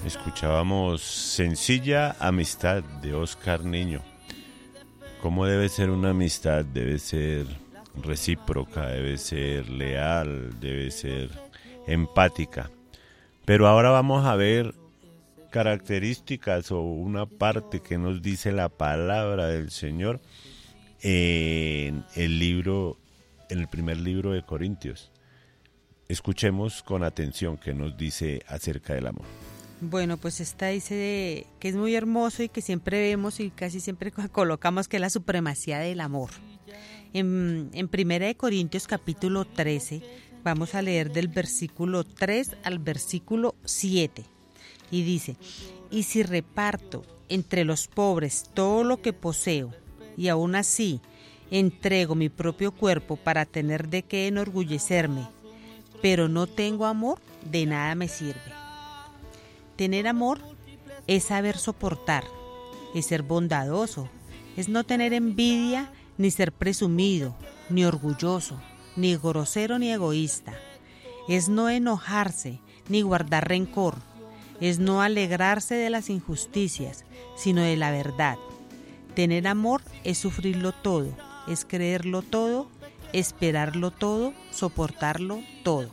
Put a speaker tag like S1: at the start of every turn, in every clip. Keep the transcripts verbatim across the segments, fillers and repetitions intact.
S1: Escuchábamos Sencilla Amistad de Oscar Niño. ¿Cómo debe ser una amistad? Debe ser recíproca, debe ser leal, debe ser empática. Pero ahora vamos a ver características o una parte que nos dice la palabra del Señor en el libro, en el primer libro de Corintios. Escuchemos con atención qué nos dice acerca del amor.
S2: Bueno, pues esta dice que es muy hermoso y que siempre vemos y casi siempre colocamos que es la supremacía del amor. En, en Primera de Corintios capítulo trece vamos a leer del versículo tres al versículo siete y dice: y si reparto entre los pobres todo lo que poseo y aún así entrego mi propio cuerpo para tener de qué enorgullecerme, pero no tengo amor, de nada me sirve. Tener amor es saber soportar, es ser bondadoso, es no tener envidia, ni ser presumido, ni orgulloso, ni grosero ni egoísta. Es no enojarse, ni guardar rencor. Es no alegrarse de las injusticias, sino de la verdad. Tener amor es sufrirlo todo, es creerlo todo, esperarlo todo, soportarlo todo.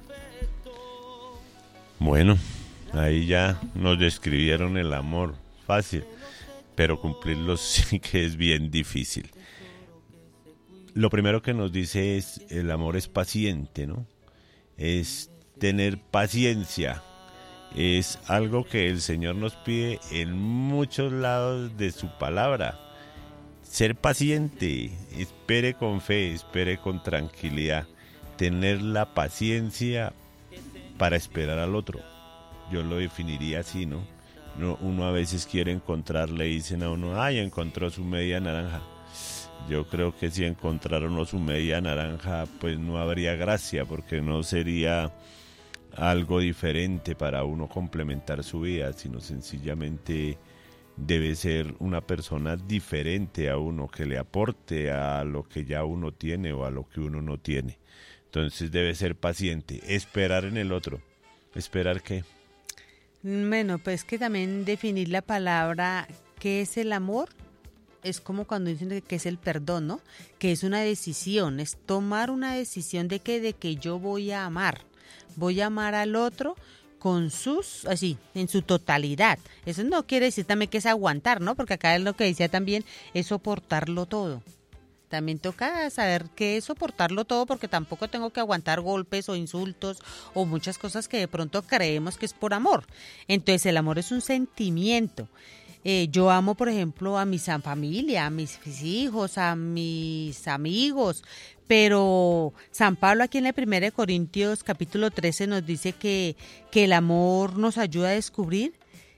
S1: Bueno, ahí ya nos describieron el amor fácil, pero cumplirlo sí que es bien difícil. Lo primero que nos dice es, el amor es paciente, ¿no? Es tener paciencia. Es algo que el Señor nos pide en muchos lados de su palabra. Ser paciente, espere con fe, espere con tranquilidad. Tener la paciencia para esperar al otro. Yo lo definiría así, ¿no? Uno, uno a veces quiere encontrar, le dicen a uno, ay, encontró su media naranja. Yo creo que si encontraron uno su media naranja, pues no habría gracia, porque no sería algo diferente para uno complementar su vida, sino sencillamente debe ser una persona diferente a uno, que le aporte a lo que ya uno tiene o a lo que uno no tiene. Entonces debe ser paciente, esperar en el otro. ¿Esperar qué?
S2: Bueno, pues que también definir la palabra, ¿qué es el amor? Es como cuando dicen que es el perdón, ¿no? Que es una decisión, es tomar una decisión de que, de que yo voy a amar. Voy a amar al otro con sus, así, en su totalidad. Eso no quiere decir también que es aguantar, ¿no? Porque acá es lo que decía también, es soportarlo todo. También toca saber qué es soportarlo todo, porque tampoco tengo que aguantar golpes o insultos o muchas cosas que de pronto creemos que es por amor. Entonces el amor es un sentimiento. Eh, yo amo, por ejemplo, a mi familia, a mis hijos, a mis amigos, pero San Pablo aquí en la Primera de Corintios capítulo trece nos dice que, que el amor nos ayuda a descubrir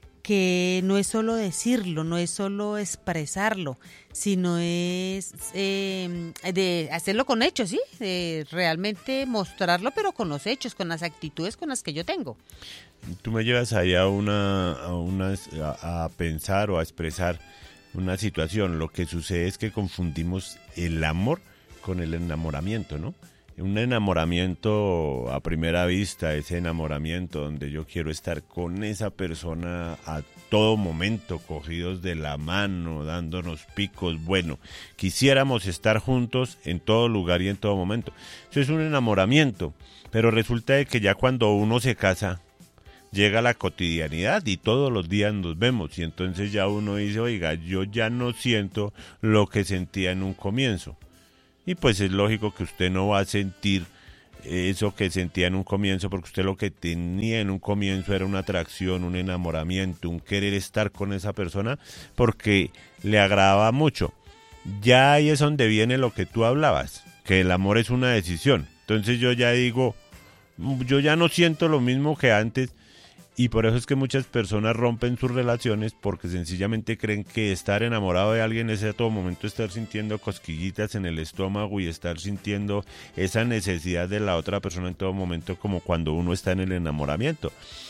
S2: que no es solo decirlo, no es solo expresarlo, sino es eh, de hacerlo con hechos, ¿sí? De realmente mostrarlo, pero con los hechos, con las actitudes con las que yo tengo.
S1: Tú me llevas ahí a, una, a, una, a, a pensar o a expresar una situación. Lo que sucede es que confundimos el amor con el enamoramiento, ¿no? Un enamoramiento a primera vista, ese enamoramiento donde yo quiero estar con esa persona a todo momento, cogidos de la mano, dándonos picos. Bueno, quisiéramos estar juntos en todo lugar y en todo momento. Eso es un enamoramiento, pero resulta de que ya cuando uno se casa, llega la cotidianidad y todos los días nos vemos y entonces ya uno dice, oiga, yo ya no siento lo que sentía en un comienzo. Y pues es lógico que usted no va a sentir eso que sentía en un comienzo, porque usted lo que tenía en un comienzo era una atracción, un enamoramiento, un querer estar con esa persona porque le agradaba mucho. Ya ahí es donde viene lo que tú hablabas, que el amor es una decisión. Entonces yo ya digo, yo ya no siento lo mismo que antes. Y por eso es que muchas personas rompen sus relaciones, porque sencillamente creen que estar enamorado de alguien es a todo momento estar sintiendo cosquillitas en el estómago y estar sintiendo esa necesidad de la otra persona en todo momento, como cuando uno está en el enamoramiento,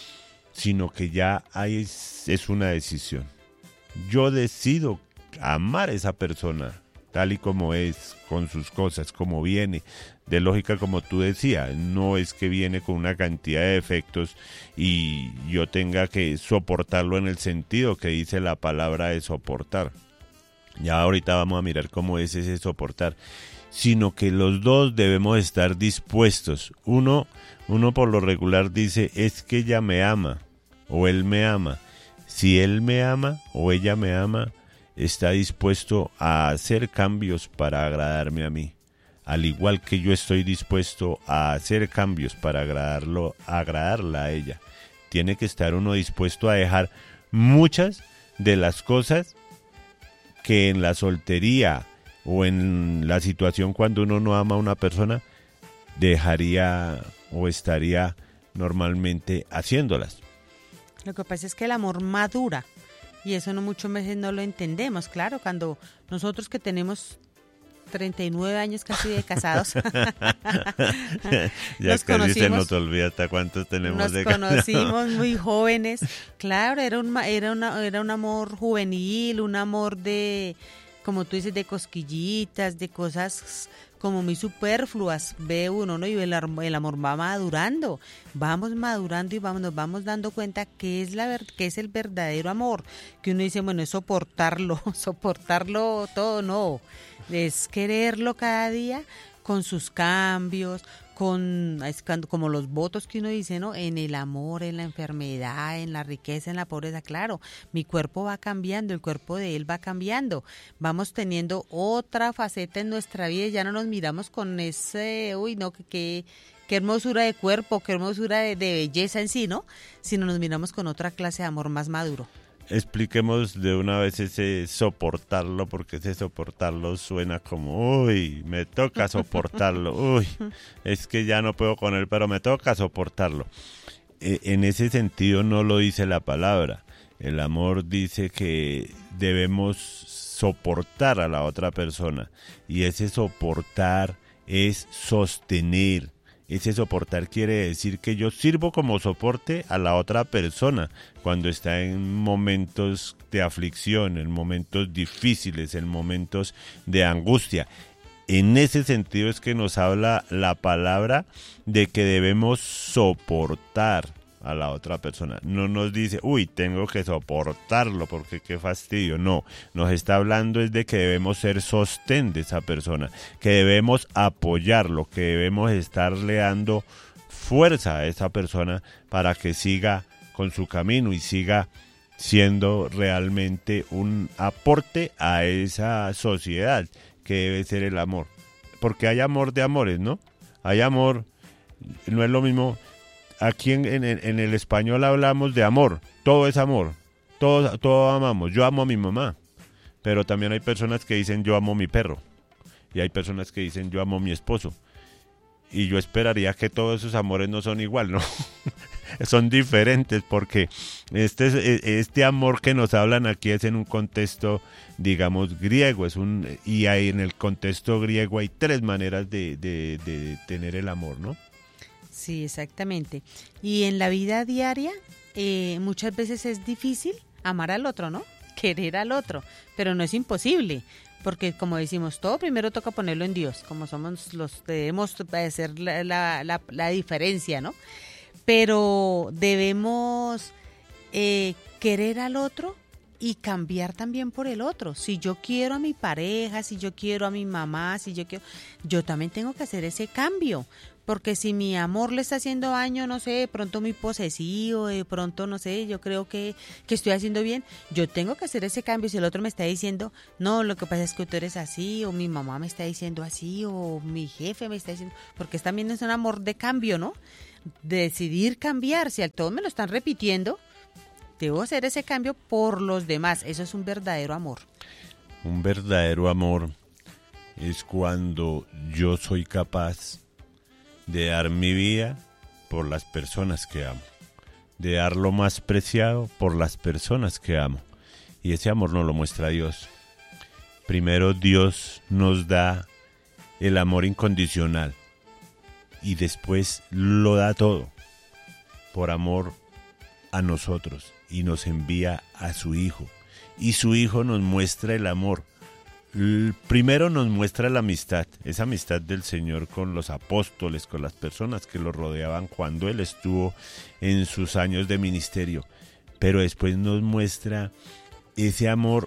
S1: sino que ya hay, es una decisión. Yo decido amar a esa persona tal y como es, con sus cosas, como viene, de lógica como tú decías, no es que viene con una cantidad de defectos y yo tenga que soportarlo en el sentido que dice la palabra de soportar. Ya ahorita vamos a mirar cómo es ese soportar, sino que los dos debemos estar dispuestos. Uno, uno por lo regular dice, es que ella me ama o él me ama. Si él me ama o ella me ama, está dispuesto a hacer cambios para agradarme a mí, al igual que yo estoy dispuesto a hacer cambios para agradarlo, agradarla a ella. Tiene que estar uno dispuesto a dejar muchas de las cosas que en la soltería o en la situación cuando uno no ama a una persona dejaría o estaría normalmente haciéndolas.
S2: Lo que pasa es que el amor madura y eso no muchas veces no lo entendemos. Claro, cuando nosotros que tenemos treinta y nueve años casi de casados
S1: ya
S2: nos
S1: casi se nos olvida hasta cuántos tenemos
S2: nos
S1: de
S2: conocimos
S1: casados.
S2: Muy jóvenes. Claro, era un era una, era un amor juvenil, un amor de, como tú dices, de cosquillitas, de cosas como muy superfluas, ve uno, ¿no? Y el, el amor va madurando, vamos madurando y vamos, nos vamos dando cuenta que es la ver, que es el verdadero amor, que uno dice, bueno, es soportarlo, soportarlo todo, no, es quererlo cada día con sus cambios, con como los votos que uno dice, ¿no? En el amor, en la enfermedad, en la riqueza, en la pobreza. Claro, mi cuerpo va cambiando, el cuerpo de él va cambiando. Vamos teniendo otra faceta en nuestra vida y ya no nos miramos con ese, uy, no, que, que qué hermosura de cuerpo, qué hermosura de, de belleza en sí, ¿no? Sino nos miramos con otra clase de amor más maduro.
S1: Expliquemos de una vez ese soportarlo, porque ese soportarlo suena como, uy, me toca soportarlo, uy, es que ya no puedo con él, pero me toca soportarlo. E- en ese sentido no lo dice la palabra. El amor dice que debemos soportar a la otra persona, y ese soportar es sostener. Ese soportar quiere decir que yo sirvo como soporte a la otra persona cuando está en momentos de aflicción, en momentos difíciles, en momentos de angustia. En ese sentido es que nos habla la palabra de que debemos soportar a la otra persona. No nos dice, uy, tengo que soportarlo porque qué fastidio. No, nos está hablando es de que debemos ser sostén de esa persona, que debemos apoyarlo, que debemos estarle dando fuerza a esa persona para que siga con su camino y siga siendo realmente un aporte a esa sociedad que debe ser el amor. Porque hay amor de amores, ¿no? Hay amor, no es lo mismo. Aquí en, en, en el español hablamos de amor, todo es amor, todo, todo amamos. Yo amo a mi mamá, pero también hay personas que dicen yo amo a mi perro, y hay personas que dicen yo amo a mi esposo, y yo esperaría que todos esos amores no son igual, ¿no? Son diferentes, porque este, este amor que nos hablan aquí es en un contexto, digamos, griego, es un y hay, en el contexto griego hay tres maneras de, de, de tener el amor, ¿no?
S2: Sí, exactamente. Y en la vida diaria eh, muchas veces es difícil amar al otro, ¿no? Querer al otro, pero no es imposible, porque como decimos, todo primero toca ponerlo en Dios, como somos los, debemos hacer la, la, la, la diferencia, ¿no? Pero debemos eh, querer al otro y cambiar también por el otro. Si yo quiero a mi pareja, si yo quiero a mi mamá, si yo quiero, yo también tengo que hacer ese cambio. Porque si mi amor le está haciendo daño, no sé, de pronto muy posesivo, de pronto, no sé, yo creo que, que estoy haciendo bien, yo tengo que hacer ese cambio. Si el otro me está diciendo, no, lo que pasa es que tú eres así, o mi mamá me está diciendo así, o mi jefe me está diciendo, porque también es un amor de cambio, ¿no? De decidir cambiar, si al todo me lo están repitiendo, debo hacer ese cambio por los demás. Eso es un verdadero amor.
S1: Un verdadero amor es cuando yo soy capaz de dar mi vida por las personas que amo, de dar lo más preciado por las personas que amo. Y ese amor nos lo muestra Dios. Primero Dios nos da el amor incondicional y después lo da todo por amor a nosotros y nos envía a su Hijo. Y su Hijo nos muestra el amor. El primero nos muestra la amistad, esa amistad del Señor con los apóstoles, con las personas que lo rodeaban cuando Él estuvo en sus años de ministerio. Pero después nos muestra ese amor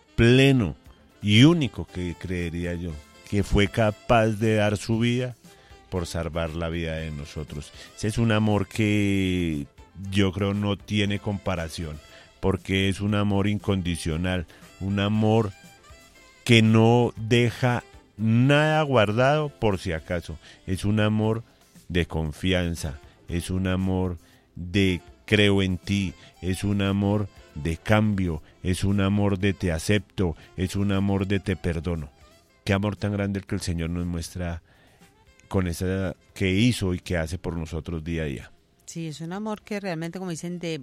S1: pleno y único que creería yo, que fue capaz de dar su vida por salvar la vida de nosotros. Ese es un amor que yo creo no tiene comparación, porque es un amor incondicional, un amor que no deja nada guardado por si acaso. Es un amor de confianza, es un amor de creo en ti, es un amor de cambio, es un amor de te acepto, es un amor de te perdono. Qué amor tan grande el que el Señor nos muestra con esa que hizo y que hace por nosotros día a día.
S2: Sí, es un amor que realmente, como dicen, de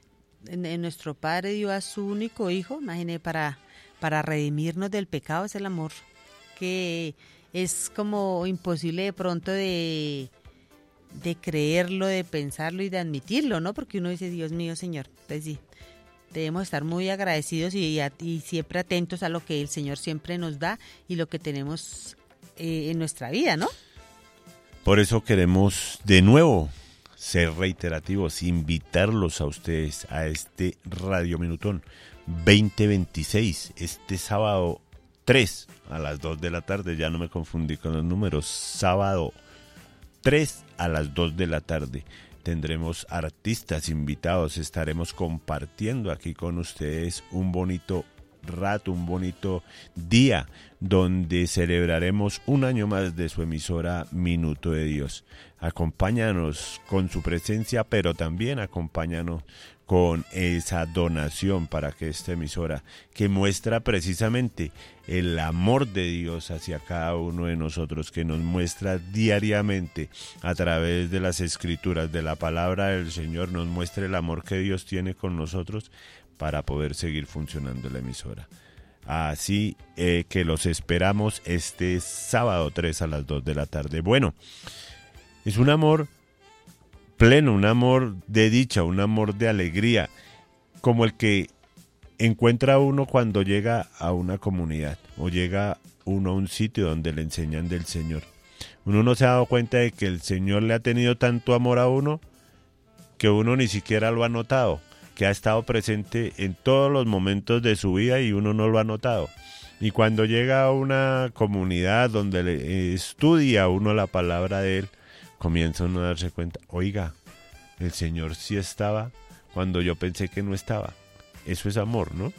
S2: en, en nuestro Padre dio a su único Hijo, imagínate, para... para redimirnos del pecado. Es el amor que es como imposible de pronto de, de creerlo, de pensarlo y de admitirlo, ¿no? Porque uno dice, Dios mío, Señor. Entonces sí, debemos estar muy agradecidos y, y siempre atentos a lo que el Señor siempre nos da y lo que tenemos eh, en nuestra vida, ¿no?
S1: Por eso queremos de nuevo ser reiterativos, invitarlos a ustedes a este Radio Minutón veinte veintiséis, este sábado tres a las dos de la tarde, ya no me confundí con los números, sábado tres a las dos de la tarde. Tendremos artistas invitados, estaremos compartiendo aquí con ustedes un bonito rato, un bonito día donde celebraremos un año más de su emisora Minuto de Dios. Acompáñanos con su presencia, pero también acompáñanos con esa donación para que esta emisora, que muestra precisamente el amor de Dios hacia cada uno de nosotros, que nos muestra diariamente a través de las escrituras, de la palabra del Señor, nos muestra el amor que Dios tiene con nosotros para poder seguir funcionando la emisora. Así eh, que los esperamos este sábado tres a las dos de la tarde. Bueno, es un amor pleno, un amor de dicha, un amor de alegría, como el que encuentra uno cuando llega a una comunidad o llega uno a un sitio donde le enseñan del Señor. Uno no se ha dado cuenta de que el Señor le ha tenido tanto amor a uno que uno ni siquiera lo ha notado, que ha estado presente en todos los momentos de su vida y uno no lo ha notado. Y cuando llega a una comunidad donde le estudia uno la palabra de Él, comienza uno a darse cuenta, oiga, el Señor sí estaba cuando yo pensé que no estaba. Eso es amor, ¿no?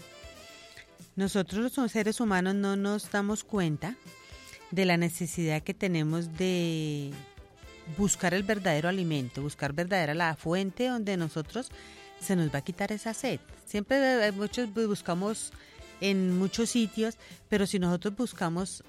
S2: Nosotros los seres humanos no nos damos cuenta de la necesidad que tenemos de buscar el verdadero alimento, buscar verdadera la fuente donde nosotros se nos va a quitar esa sed. Siempre muchos buscamos en muchos sitios, pero si nosotros buscamos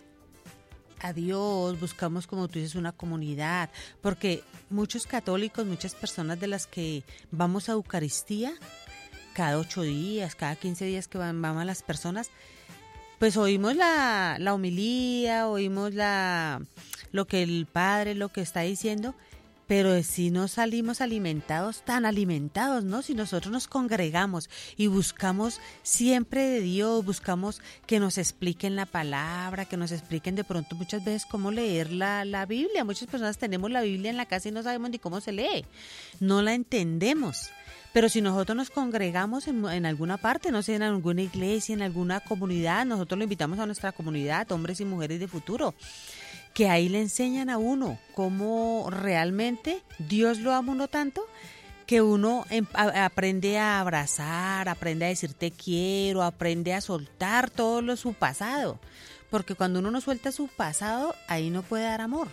S2: a Dios, buscamos, como tú dices, una comunidad, porque muchos católicos, muchas personas de las que vamos a Eucaristía, cada ocho días, cada quince días que van, vamos a las personas, pues oímos la, la homilía, oímos la, lo que el Padre, lo que está diciendo, pero si no salimos alimentados, tan alimentados, ¿no? Si nosotros nos congregamos y buscamos siempre de Dios, buscamos que nos expliquen la palabra, que nos expliquen de pronto muchas veces cómo leer la, la Biblia. Muchas personas tenemos la Biblia en la casa y no sabemos ni cómo se lee, no la entendemos. Pero si nosotros nos congregamos en, en alguna parte, no sé, en alguna iglesia, en alguna comunidad, nosotros lo invitamos a nuestra comunidad, hombres y mujeres de futuro, que ahí le enseñan a uno cómo realmente Dios lo ama uno tanto, que uno em, a, aprende a abrazar, aprende a decir te quiero, aprende a soltar todo lo su pasado, porque cuando uno no suelta su pasado, ahí no puede dar amor.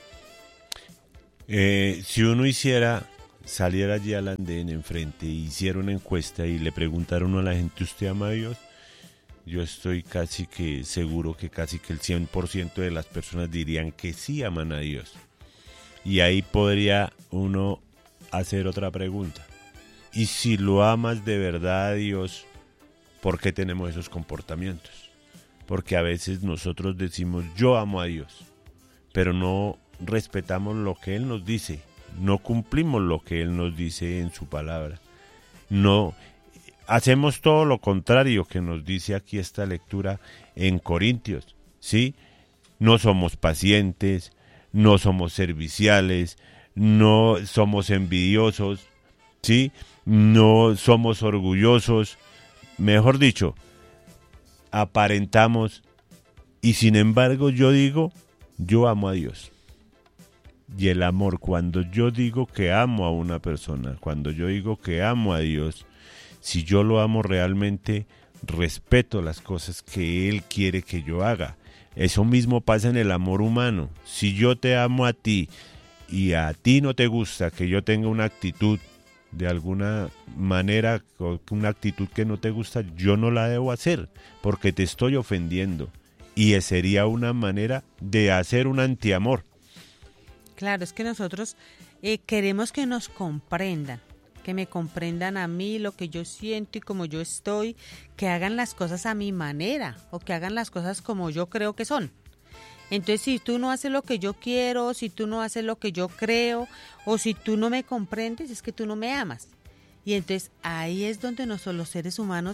S1: Eh, si uno hiciera, saliera allí al andén enfrente, hiciera una encuesta y le preguntara uno a la gente, ¿usted ama a Dios? Yo estoy casi que seguro que casi que el cien por ciento de las personas dirían que sí aman a Dios. Y ahí podría uno hacer otra pregunta. Y si lo amas de verdad a Dios, ¿por qué tenemos esos comportamientos? Porque a veces nosotros decimos yo amo a Dios, pero no respetamos lo que Él nos dice, no cumplimos lo que Él nos dice en su palabra. No hacemos todo lo contrario que nos dice aquí esta lectura en Corintios, ¿sí? No somos pacientes, no somos serviciales, no somos envidiosos, ¿sí? No somos orgullosos, mejor dicho, aparentamos, y sin embargo yo digo, yo amo a Dios. Y el amor, cuando yo digo que amo a una persona, cuando yo digo que amo a Dios, si yo lo amo realmente, respeto las cosas que Él quiere que yo haga. Eso mismo pasa en el amor humano. Si yo te amo a ti y a ti no te gusta que yo tenga una actitud de alguna manera, una actitud que no te gusta, yo no la debo hacer porque te estoy ofendiendo. Y sería una manera de hacer un antiamor.
S2: Claro, es que nosotros eh, queremos que nos comprendan, que me comprendan a mí, lo que yo siento y como yo estoy, que hagan las cosas a mi manera o que hagan las cosas como yo creo que son. Entonces, si tú no haces lo que yo quiero, si tú no haces lo que yo creo o si tú no me comprendes, es que tú no me amas. Y entonces ahí es donde nosotros los seres humanos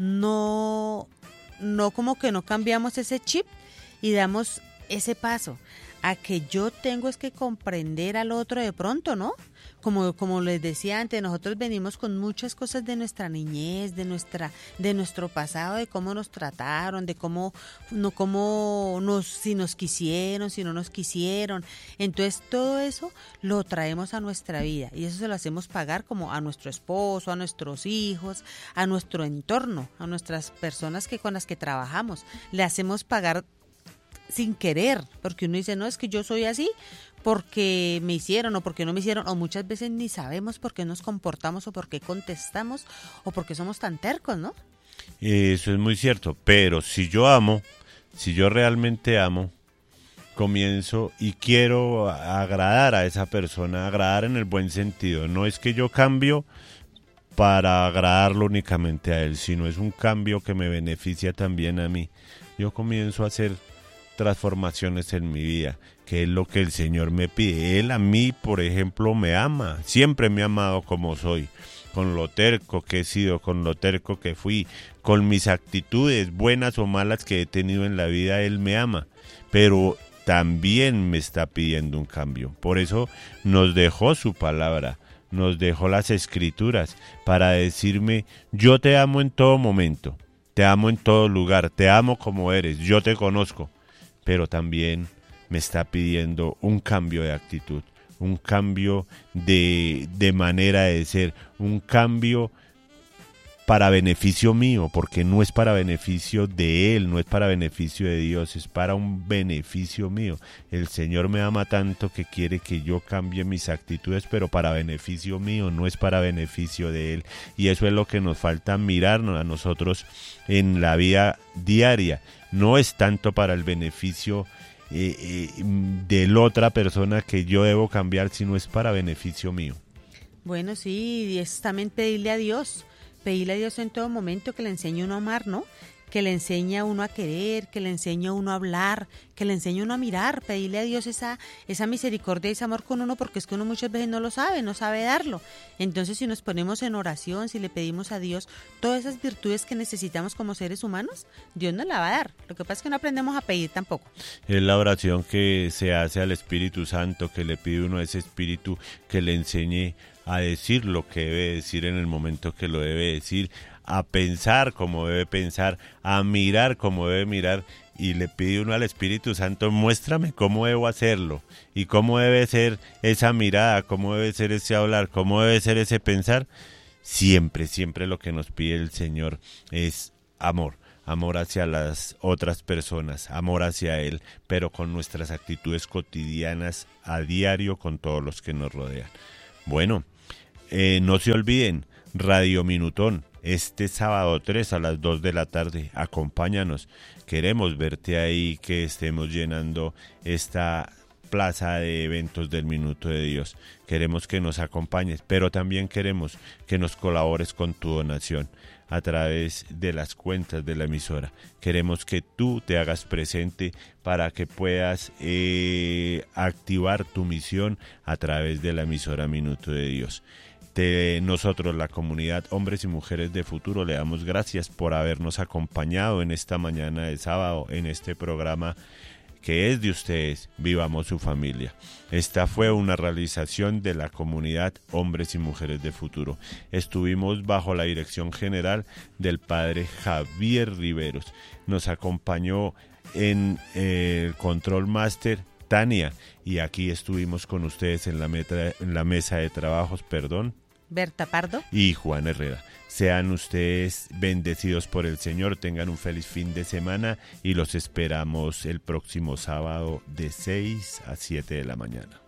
S2: no, no como que no cambiamos ese chip y damos ese paso a que yo tengo es que comprender al otro de pronto, ¿no? Como, como les decía antes, nosotros venimos con muchas cosas de nuestra niñez, de nuestra, de nuestro pasado, de cómo nos trataron, de cómo, no, cómo nos, si nos quisieron, si no nos quisieron. Entonces todo eso lo traemos a nuestra vida y eso se lo hacemos pagar como a nuestro esposo, a nuestros hijos, a nuestro entorno, a nuestras personas que con las que trabajamos. Le hacemos pagar sin querer, porque uno dice, no, es que yo soy así porque me hicieron o porque no me hicieron, o muchas veces ni sabemos por qué nos comportamos o por qué contestamos o por qué somos tan tercos, ¿no?
S1: Eso es muy cierto, pero si yo amo, si yo realmente amo, comienzo y quiero agradar a esa persona, agradar en el buen sentido, no es que yo cambio para agradarlo únicamente a él, sino es un cambio que me beneficia también a mí. Yo comienzo a hacer transformaciones en mi vida, que es lo que el Señor me pide. Él a mí, por ejemplo, me ama, siempre me ha amado como soy, con lo terco que he sido, con lo terco que fui, con mis actitudes buenas o malas que he tenido en la vida. Él me ama, pero también me está pidiendo un cambio. Por eso nos dejó su palabra, nos dejó las escrituras para decirme, yo te amo en todo momento, te amo en todo lugar, te amo como eres, yo te conozco. Pero también me está pidiendo un cambio de actitud, un cambio de, de manera de ser, un cambio para beneficio mío, porque no es para beneficio de Él, no es para beneficio de Dios, es para un beneficio mío. El Señor me ama tanto que quiere que yo cambie mis actitudes, pero para beneficio mío, no es para beneficio de Él. Y eso es lo que nos falta mirarnos a nosotros en la vida diaria. No es tanto para el beneficio eh, eh, de la otra persona que yo debo cambiar, sino es para beneficio mío.
S2: Bueno, sí, y es también pedirle a Dios, pedirle a Dios en todo momento que le enseñe a uno a amar, ¿no? Que le enseñe a uno a querer, que le enseñe a uno a hablar, que le enseñe a uno a mirar, pedirle a Dios esa, esa misericordia y ese amor con uno, porque es que uno muchas veces no lo sabe, no sabe darlo. Entonces, si nos ponemos en oración, si le pedimos a Dios todas esas virtudes que necesitamos como seres humanos, Dios nos la va a dar. Lo que pasa es que no aprendemos a pedir tampoco.
S1: Es la oración que se hace al Espíritu Santo, que le pide uno a ese Espíritu que le enseñe a decir lo que debe decir en el momento que lo debe decir, a pensar como debe pensar, a mirar como debe mirar, y le pide uno al Espíritu Santo, muéstrame cómo debo hacerlo, y cómo debe ser esa mirada, cómo debe ser ese hablar, cómo debe ser ese pensar. Siempre, siempre lo que nos pide el Señor es amor, amor hacia las otras personas, amor hacia Él, pero con nuestras actitudes cotidianas a diario con todos los que nos rodean. Bueno, eh, no se olviden, Radio Minutón, este sábado tres a las dos de la tarde, acompáñanos, queremos verte ahí, que estemos llenando esta plaza de eventos del Minuto de Dios, queremos que nos acompañes, pero también queremos que nos colabores con tu donación a través de las cuentas de la emisora. Queremos que tú te hagas presente para que puedas eh, activar tu misión a través de la emisora Minuto de Dios. De nosotros, la comunidad Hombres y Mujeres de Futuro, le damos gracias por habernos acompañado en esta mañana de sábado en este programa que es de ustedes, Vivamos su Familia. Esta fue una realización de la comunidad Hombres y Mujeres de Futuro. Estuvimos bajo la dirección general del padre Javier Riveros. Nos acompañó en eh, el Control Master Tania, y aquí estuvimos con ustedes en la, meta, en la mesa de trabajos, perdón,
S2: Berta Pardo
S1: y Juan Herrera. Sean ustedes bendecidos por el Señor, tengan un feliz fin de semana y los esperamos el próximo sábado de seis a siete de la mañana.